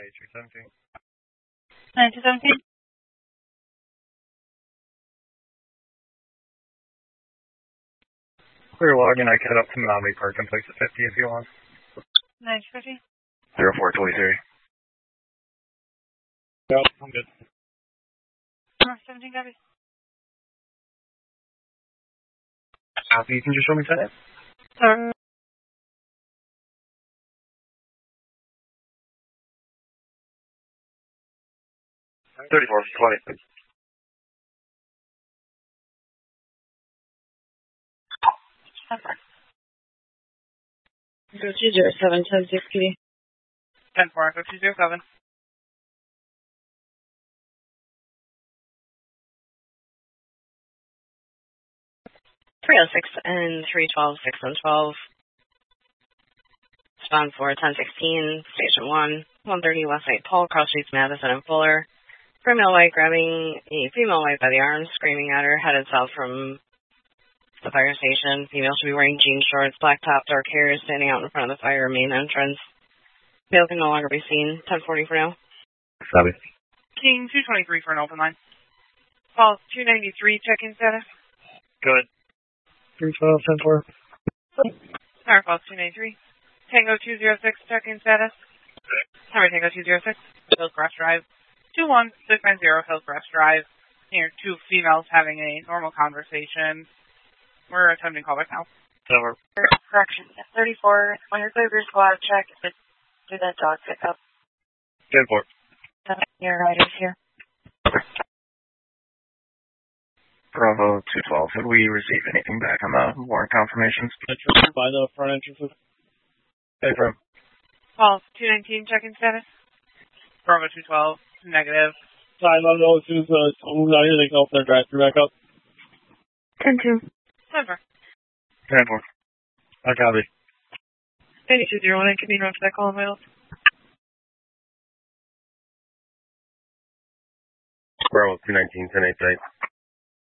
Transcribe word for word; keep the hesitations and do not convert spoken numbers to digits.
two seventeen. nine two seventeen. Clear login, I cut up to Menominee Park and place at fifty if you want. nine two fifty. zero four twenty-three. Yep, I'm good. North seventeen, copy. Copy, you can just show me that? Sorry. thirty-four twenty. Go two zero seven ten six P D. ten four, go two zero seven. three oh six and three twelve, six and twelve. Spawn for ten sixteen, Station one, one thirty West Saint Paul, cross streets Madison and Fuller. Female white grabbing a female white by the arms, screaming at her, headed south from the fire station. Female should be wearing jean shorts, black top, dark hair, standing out in front of the fire main entrance. Male can no longer be seen. ten forty for now. Copy. King two twenty-three for an open line. Falls two ninety-three, check-in status. Good. three twelve, ten four. Tower Falls two ninety-three. Tango two zero six, check-in status. Tower Tango two zero six, Hillcrest Drive. two one six nine zero Hillcrest Drive. Near two females having a normal conversation. We're attempting callback now. Over. Correction. thirty-four. When you're clear of your squad, check if it's do that dog pickup. ten four. Your riders here. Bravo two twelve. Did we receive anything back on the warrant confirmations? By the front entrances. Hey, from. Falls two nineteen, check-in status. Bravo two twelve, negative. I don't know as soon as uh, someone's out here, they can open their drive-thru back up. ten two. ten four. ten four. I copy. eighty-two zero one, can be known for that call and mail. Bravo two nineteen, ten eight eight.